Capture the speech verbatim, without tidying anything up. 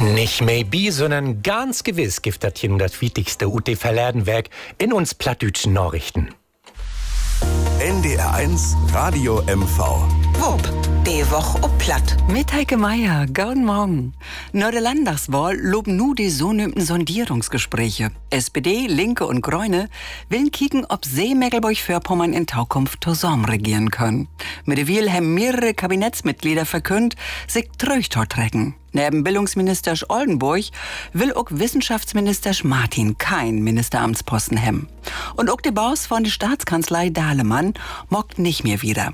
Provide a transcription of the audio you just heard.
Nicht maybe, sondern ganz gewiss gibt das hier das wichtigste U T Verladenwerk in uns plattdütschen Nachrichten. N D R eins Radio M V. Wupp, die Woche ob platt. Mit Heike Meier, guten Morgen. Nach der Landtagswahl loben nu die sogenannten Sondierungsgespräche. S P D, Linke und Grüne willen kicken, ob sie Mecklenburg-Vorpommern in Zukunft zusammen regieren können. Mit der Wahl haben mehrere Kabinettsmitglieder verkündet, sich trecken. Neben Bildungsminister Oldenburg will auch Wissenschaftsminister Martin kein Ministeramtsposten haben. Und auch der Boss von der Staatskanzlei Dahlemann mockt nicht mehr wieder.